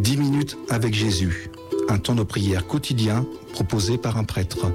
10 minutes avec Jésus, un temps de prière quotidien proposé par un prêtre.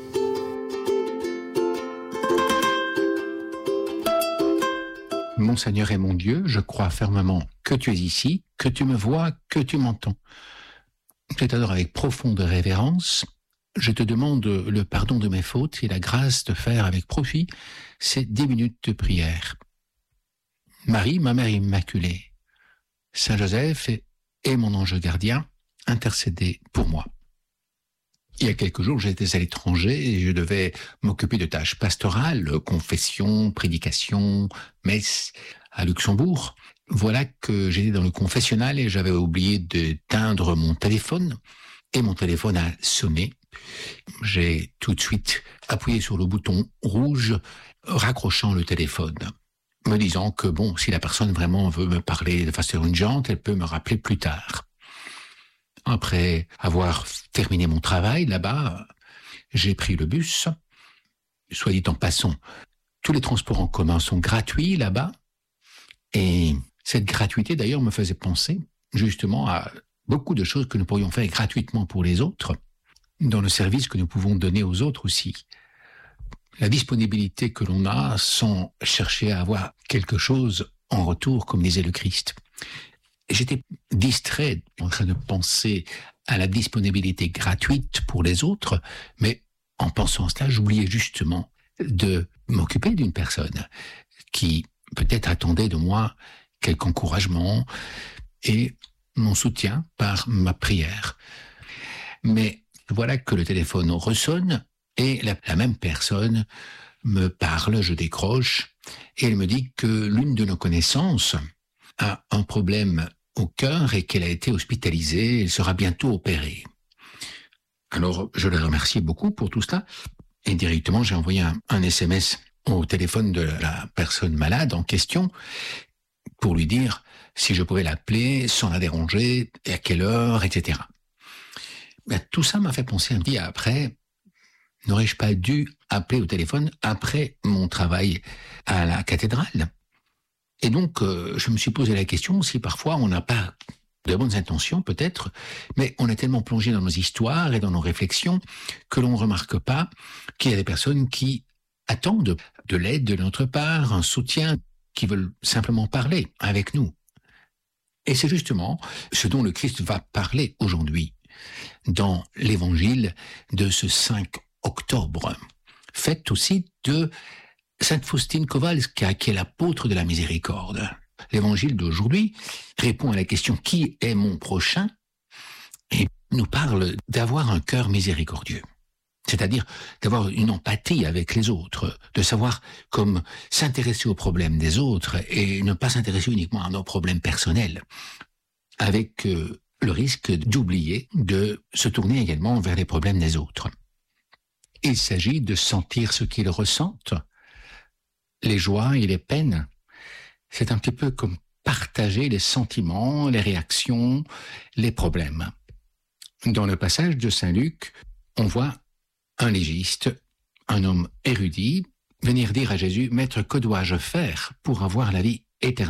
Mon Seigneur et mon Dieu, je crois fermement que tu es ici, que tu me vois, que tu m'entends. Je t'adore avec profonde révérence. Je te demande le pardon de mes fautes et la grâce de faire avec profit ces 10 minutes de prière. Marie, ma mère immaculée, Saint Joseph et mon ange gardien, intercédez pour moi. Il y a quelques jours, j'étais à l'étranger et je devais m'occuper de tâches pastorales, confession, prédication, messe à Luxembourg. Voilà que j'étais dans le confessionnal et j'avais oublié d'éteindre mon téléphone et mon téléphone a sonné. J'ai tout de suite appuyé sur le bouton rouge, raccrochant le téléphone, me disant que bon, si la personne vraiment veut me parler de façon urgente, elle peut me rappeler plus tard. Après avoir terminé mon travail là-bas, j'ai pris le bus. Soit dit en passant, tous les transports en commun sont gratuits là-bas. Et cette gratuité d'ailleurs me faisait penser justement à beaucoup de choses que nous pourrions faire gratuitement pour les autres, dans le service que nous pouvons donner aux autres aussi. La disponibilité que l'on a sans chercher à avoir quelque chose en retour, comme disait le Christ. J'étais distrait en train de penser à la disponibilité gratuite pour les autres, mais en pensant à cela, j'oubliais justement de m'occuper d'une personne qui peut-être attendait de moi quelque encouragement et mon soutien par ma prière. Mais voilà que le téléphone ressonne et la même personne me parle, je décroche et elle me dit que l'une de nos connaissances a un problème au cœur et qu'elle a été hospitalisée, elle sera bientôt opérée. Alors, je la remercie beaucoup pour tout cela et directement j'ai envoyé un SMS au téléphone de la personne malade en question pour lui dire si je pouvais l'appeler sans la déranger et à quelle heure, etc. Ben, tout ça m'a fait penser un petit après, n'aurais-je pas dû appeler au téléphone après mon travail à la cathédrale ? Et donc, je me suis posé la question si parfois on n'a pas de bonnes intentions, peut-être, mais on est tellement plongé dans nos histoires et dans nos réflexions que l'on ne remarque pas qu'il y a des personnes qui attendent de l'aide de notre part, un soutien, qui veulent simplement parler avec nous. Et c'est justement ce dont le Christ va parler aujourd'hui dans l'évangile de ce 5 octobre, fête aussi de Sainte Faustine Kowalska, qui est l'apôtre de la miséricorde. L'évangile d'aujourd'hui répond à la question « Qui est mon prochain ?» et nous parle d'avoir un cœur miséricordieux. C'est-à-dire d'avoir une empathie avec les autres, de savoir comme s'intéresser aux problèmes des autres et ne pas s'intéresser uniquement à nos problèmes personnels, avec le risque d'oublier de se tourner également vers les problèmes des autres. Il s'agit de sentir ce qu'ils ressentent, les joies et les peines. C'est un petit peu comme partager les sentiments, les réactions, les problèmes. Dans le passage de Saint Luc, on voit un légiste, un homme érudit, venir dire à Jésus « Maître, que dois-je faire pour avoir la vie éternelle ?»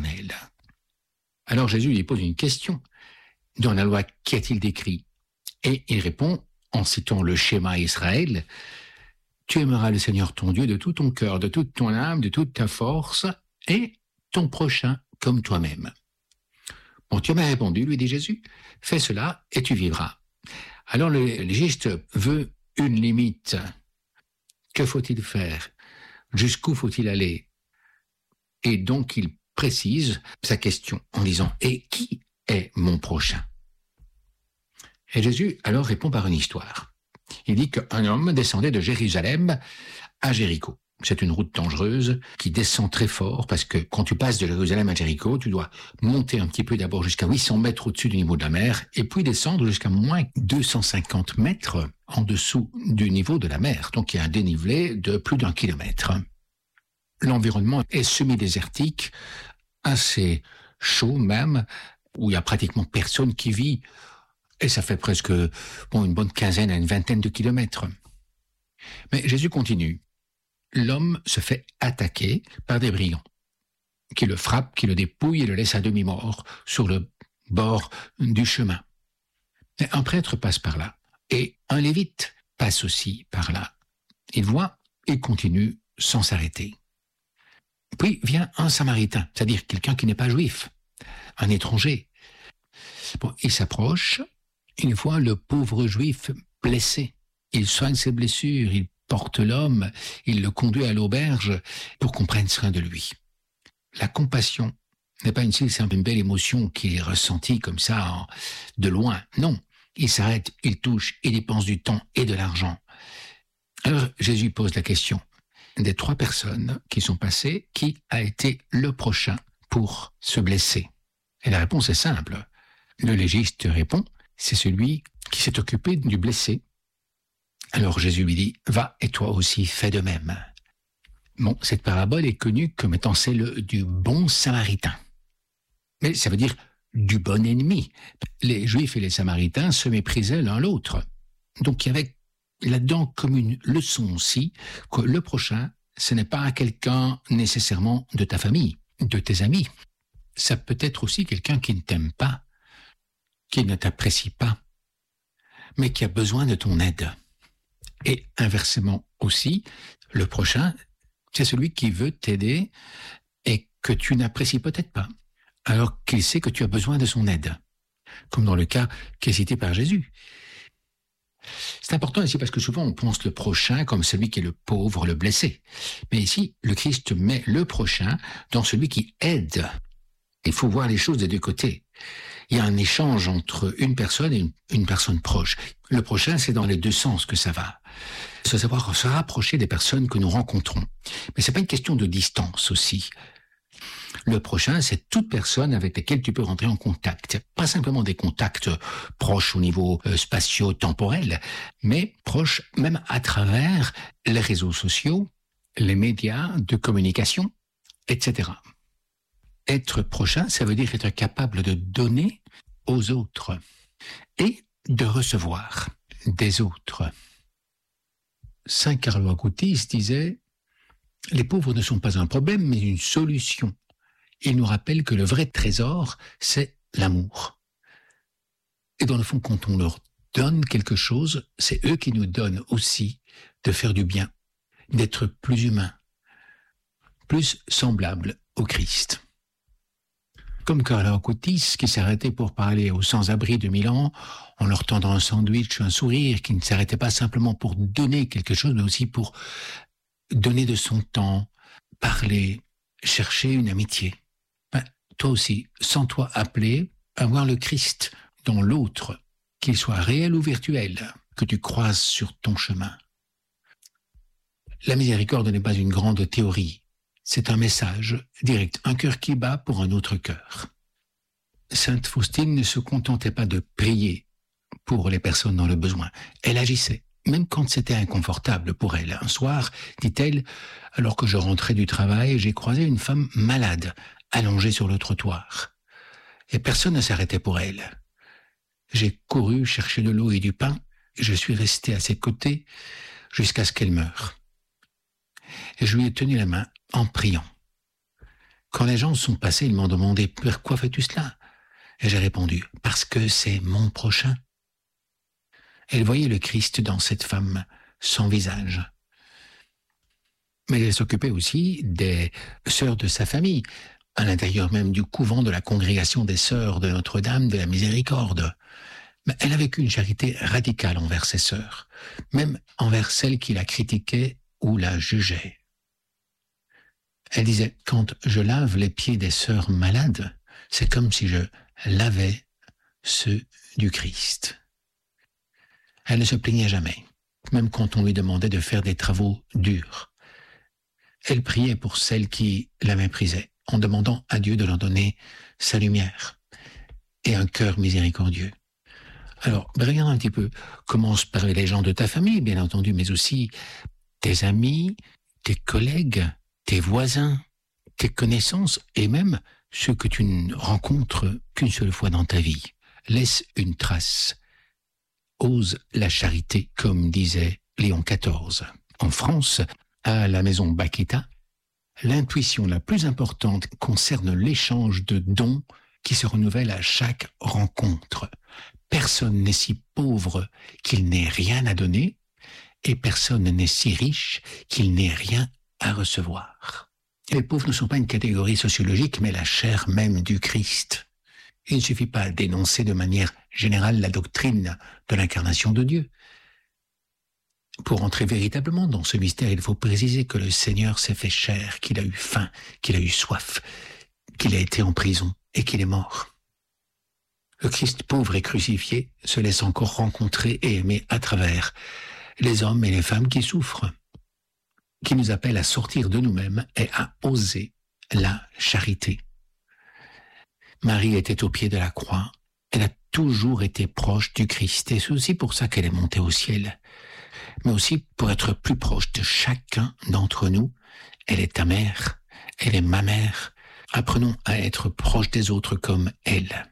Alors Jésus lui pose une question. Dans la loi, qu'y a-t-il décrit ? Et il répond, en citant le schéma Israël, « Tu aimeras le Seigneur ton Dieu de tout ton cœur, de toute ton âme, de toute ta force, et ton prochain comme toi-même. » Bon, tu m'as répondu, lui dit Jésus, « Fais cela et tu vivras. » Alors le légiste veut une limite. Que faut-il faire ? Jusqu'où faut-il aller ? Et donc il précise sa question en disant « Et qui est mon prochain ?» Et Jésus alors répond par une histoire. Il dit qu'un homme descendait de Jérusalem à Jéricho. C'est une route dangereuse qui descend très fort parce que quand tu passes de Jérusalem à Jéricho, tu dois monter un petit peu d'abord jusqu'à 800 mètres au-dessus du niveau de la mer et puis descendre jusqu'à moins 250 mètres en dessous du niveau de la mer. Donc il y a un dénivelé de plus d'1 kilomètre. L'environnement est semi-désertique, assez chaud même, où il y a pratiquement personne qui vit. Et ça fait presque une bonne quinzaine à une vingtaine de kilomètres. Mais Jésus continue. L'homme se fait attaquer par des brigands qui le frappent, qui le dépouillent et le laissent à demi-mort sur le bord du chemin. Et un prêtre passe par là. Et un lévite passe aussi par là. Il voit et continue sans s'arrêter. Puis vient un samaritain, c'est-à-dire quelqu'un qui n'est pas juif, un étranger. Bon, il s'approche, il voit le pauvre juif blessé. Il soigne ses blessures, il porte l'homme, il le conduit à l'auberge pour qu'on prenne soin de lui. La compassion n'est pas une belle émotion qui est ressentie comme ça, de loin. Non, il s'arrête, il touche, il dépense du temps et de l'argent. Alors Jésus pose la question des 3 personnes qui sont passées, qui a été le prochain pour se blesser? Et la réponse est simple. Le légiste répond, c'est celui qui s'est occupé du blessé. Alors Jésus lui dit, va et toi aussi fais de même. Bon, cette parabole est connue comme étant celle du bon samaritain. Mais ça veut dire du bon ennemi. Les Juifs et les Samaritains se méprisaient l'un l'autre. Donc il y avait là-dedans comme une leçon aussi que le prochain, ce n'est pas quelqu'un nécessairement de ta famille, de tes amis. Ça peut être aussi quelqu'un qui ne t'aime pas, qui ne t'apprécie pas, mais qui a besoin de ton aide. Et inversement aussi, le prochain, c'est celui qui veut t'aider et que tu n'apprécies peut-être pas, alors qu'il sait que tu as besoin de son aide, comme dans le cas qui est cité par Jésus. C'est important ici parce que souvent on pense le prochain comme celui qui est le pauvre, le blessé. Mais ici, le Christ met le prochain dans celui qui aide. Il faut voir les choses des 2 côtés. Il y a un échange entre une personne et une personne proche. Le prochain, c'est dans les 2 sens que ça va. C'est savoir se rapprocher des personnes que nous rencontrons. Mais c'est pas une question de distance aussi. Le prochain, c'est toute personne avec laquelle tu peux rentrer en contact. Pas simplement des contacts proches au niveau spatio-temporel, mais proches même à travers les réseaux sociaux, les médias de communication, etc. Être prochain, ça veut dire être capable de donner aux autres et de recevoir des autres. Saint Carlo Acutis disait « Les pauvres ne sont pas un problème, mais une solution ». Il nous rappelle que le vrai trésor, c'est l'amour. Et dans le fond, quand on leur donne quelque chose, c'est eux qui nous donnent aussi de faire du bien, d'être plus humains, plus semblables au Christ. Comme Carlo Acutis, qui s'arrêtait pour parler aux sans-abri de Milan, en leur tendant un sandwich, un sourire, qui ne s'arrêtait pas simplement pour donner quelque chose, mais aussi pour donner de son temps, parler, chercher une amitié. Toi aussi, sens-toi appelé à voir le Christ dans l'autre, qu'il soit réel ou virtuel, que tu croises sur ton chemin. La miséricorde n'est pas une grande théorie, c'est un message direct, un cœur qui bat pour un autre cœur. Sainte Faustine ne se contentait pas de prier pour les personnes dans le besoin, elle agissait, même quand c'était inconfortable pour elle. Un soir, dit-elle, alors que je rentrais du travail, j'ai croisé une femme malade, allongée sur le trottoir. Et personne ne s'arrêtait pour elle. J'ai couru chercher de l'eau et du pain, et je suis resté à ses côtés jusqu'à ce qu'elle meure. Et je lui ai tenu la main en priant. Quand les gens sont passés, ils m'ont demandé « Pourquoi fais-tu cela ?» Et j'ai répondu « Parce que c'est mon prochain. » Elle voyait le Christ dans cette femme sans visage. Mais elle s'occupait aussi des sœurs de sa famille, à l'intérieur même du couvent de la congrégation des sœurs de Notre-Dame de la Miséricorde. Mais elle avait une charité radicale envers ses sœurs, même envers celles qui la critiquaient ou la jugeaient. Elle disait, quand je lave les pieds des sœurs malades, c'est comme si je lavais ceux du Christ. Elle ne se plaignait jamais, même quand on lui demandait de faire des travaux durs. Elle priait pour celles qui la méprisaient, en demandant à Dieu de leur donner sa lumière et un cœur miséricordieux. Alors, regarde un petit peu, commence par les gens de ta famille, bien entendu, mais aussi tes amis, tes collègues, tes voisins, tes connaissances et même ceux que tu ne rencontres qu'une seule fois dans ta vie. Laisse une trace. Ose la charité, comme disait Léon XIV. En France, à la maison Bakhita, l'intuition la plus importante concerne l'échange de dons qui se renouvellent à chaque rencontre. personne n'est si pauvre qu'il n'ait rien à donner, et personne n'est si riche qu'il n'ait rien à recevoir. Les pauvres ne sont pas une catégorie sociologique, mais la chair même du Christ. Il ne suffit pas d'énoncer de manière générale la doctrine de l'incarnation de Dieu. Pour entrer véritablement dans ce mystère, il faut préciser que le Seigneur s'est fait chair, qu'il a eu faim, qu'il a eu soif, qu'il a été en prison et qu'il est mort. Le Christ pauvre et crucifié se laisse encore rencontrer et aimer à travers les hommes et les femmes qui souffrent, qui nous appellent à sortir de nous-mêmes et à oser la charité. Marie était au pied de la croix. Elle a toujours été proche du Christ et c'est aussi pour ça qu'elle est montée au ciel. Mais aussi pour être plus proche de chacun d'entre nous. Elle est ta mère, elle est ma mère. Apprenons à être proche des autres comme elle.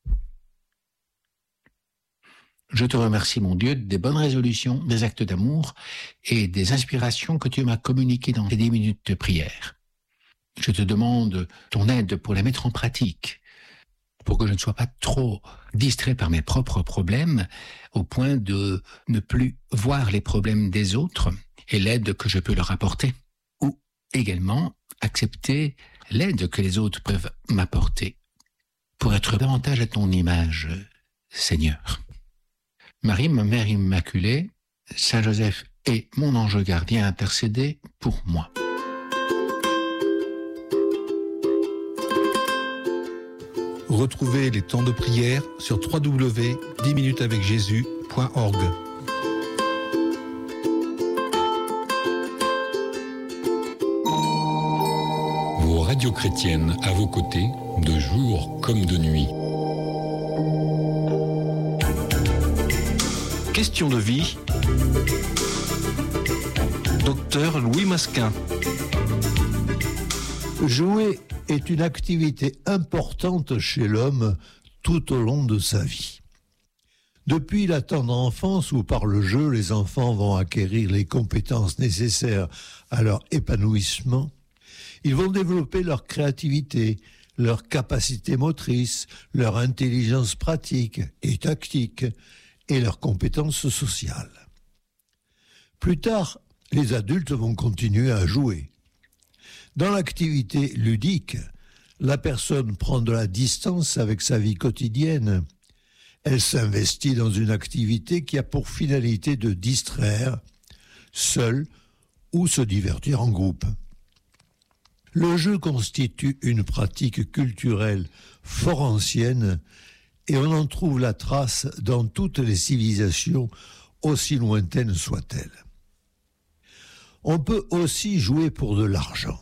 Je te remercie, mon Dieu, des bonnes résolutions, des actes d'amour et des inspirations que tu m'as communiquées dans ces 10 minutes de prière. Je te demande ton aide pour les mettre en pratique, pour que je ne sois pas trop distrait par mes propres problèmes, au point de ne plus voir les problèmes des autres et l'aide que je peux leur apporter, ou également accepter l'aide que les autres peuvent m'apporter, pour être davantage à ton image, Seigneur. Marie, ma Mère Immaculée, Saint Joseph et mon ange gardien, intercédez pour moi. Retrouvez les temps de prière sur www.10minutesavecjésus.org. Vos radios chrétiennes à vos côtés, de jour comme de nuit. Question de vie. Docteur Louis Masquin. Jouer est une activité importante chez l'homme tout au long de sa vie. Depuis la tendre enfance où par le jeu les enfants vont acquérir les compétences nécessaires à leur épanouissement, ils vont développer leur créativité, leur capacité motrice, leur intelligence pratique et tactique et leurs compétences sociales. Plus tard, les adultes vont continuer à jouer. Dans l'activité ludique, la personne prend de la distance avec sa vie quotidienne. Elle s'investit dans une activité qui a pour finalité de distraire, seule ou se divertir en groupe. Le jeu constitue une pratique culturelle fort ancienne et on en trouve la trace dans toutes les civilisations, aussi lointaines soient-elles. On peut aussi jouer pour de l'argent.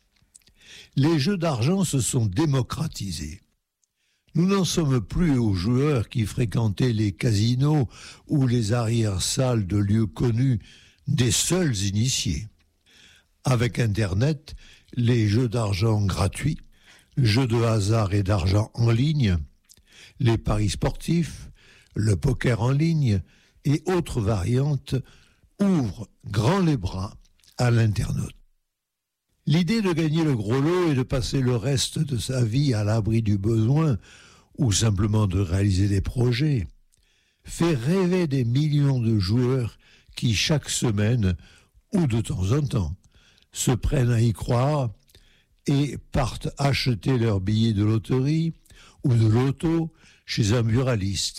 Les jeux d'argent se sont démocratisés. Nous n'en sommes plus aux joueurs qui fréquentaient les casinos ou les arrière-salles de lieux connus des seuls initiés. Avec Internet, les jeux d'argent gratuits, jeux de hasard et d'argent en ligne, les paris sportifs, le poker en ligne et autres variantes ouvrent grand les bras à l'internaute. L'idée de gagner le gros lot et de passer le reste de sa vie à l'abri du besoin ou simplement de réaliser des projets fait rêver des millions de joueurs qui chaque semaine ou de temps en temps se prennent à y croire et partent acheter leurs billets de loterie ou de loto chez un buraliste.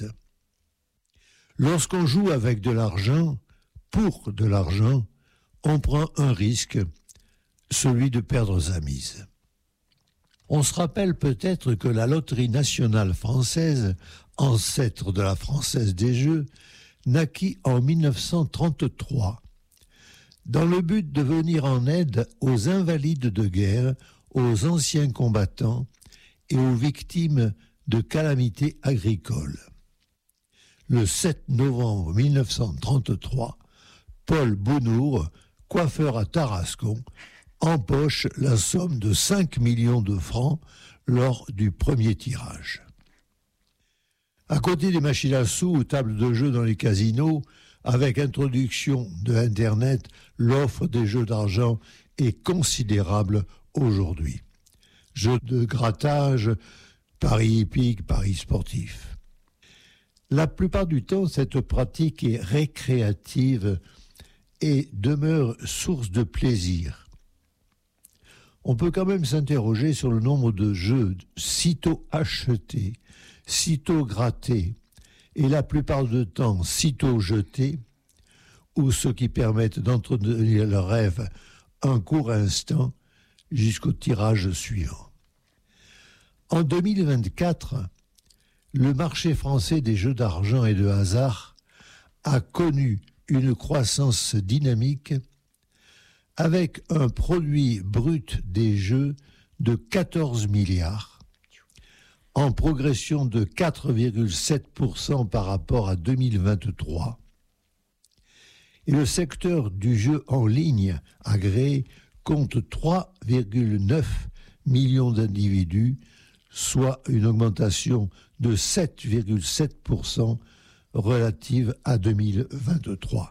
Lorsqu'on joue avec de l'argent, pour de l'argent, on prend un risque, celui de perdre sa mise. On se rappelle peut-être que la Loterie nationale française, ancêtre de la Française des Jeux, naquit en 1933, dans le but de venir en aide aux invalides de guerre, aux anciens combattants et aux victimes de calamités agricoles. Le 7 novembre 1933, Paul Bounour, coiffeur à Tarascon, empoche la somme de 5 millions de francs lors du premier tirage. À côté des machines à sous ou tables de jeux dans les casinos, avec introduction de Internet, l'offre des jeux d'argent est considérable aujourd'hui. Jeux de grattage, paris hippiques, paris sportifs. La plupart du temps, cette pratique est récréative et demeure source de plaisir. On peut quand même s'interroger sur le nombre de jeux sitôt achetés, sitôt grattés, et la plupart du temps sitôt jetés, ou ceux qui permettent d'entretenir le rêve un court instant jusqu'au tirage suivant. En 2024, le marché français des jeux d'argent et de hasard a connu une croissance dynamique avec un produit brut des jeux de 14 milliards, en progression de 4,7% par rapport à 2023. Et le secteur du jeu en ligne agréé compte 3,9 millions d'individus, soit une augmentation de 7,7% relative à 2023.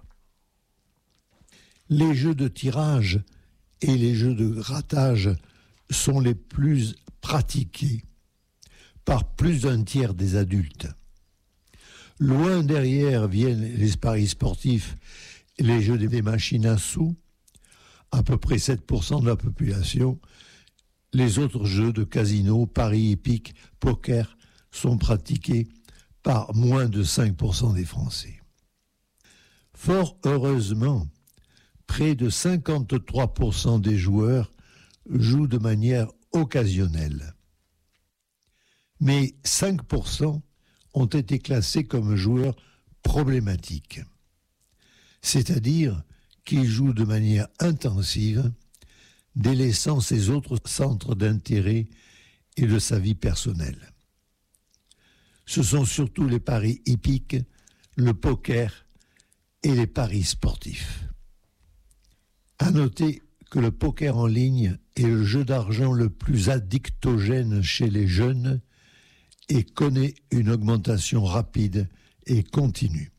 Les jeux de tirage et les jeux de grattage sont les plus pratiqués par plus d'un tiers des adultes. Loin derrière viennent les paris sportifs et les jeux des machines à sous, à peu près 7% de la population. Les autres jeux de casino, paris hippiques, poker sont pratiqués par moins de 5% des Français. Fort heureusement, près de 53% des joueurs jouent de manière occasionnelle. Mais 5% ont été classés comme joueurs problématiques, c'est-à-dire qu'ils jouent de manière intensive, délaissant ses autres centres d'intérêt et de sa vie personnelle. Ce sont surtout les paris hippiques, le poker et les paris sportifs. À noter que le poker en ligne est le jeu d'argent le plus addictogène chez les jeunes et connaît une augmentation rapide et continue.